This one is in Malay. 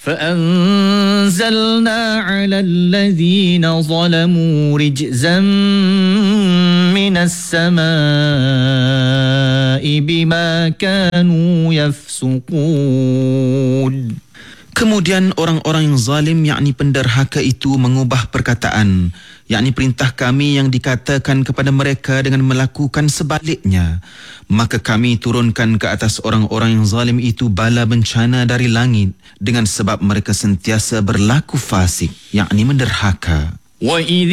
فأنزلنا على الذين ظلموا رجزا من السماء بما كانوا يفسقون. Kemudian orang-orang yang zalim yakni penderhaka itu mengubah perkataan, yakni perintah kami yang dikatakan kepada mereka dengan melakukan sebaliknya. Maka kami turunkan ke atas orang-orang yang zalim itu bala bencana dari langit dengan sebab mereka sentiasa berlaku fasik, yakni menderhaka.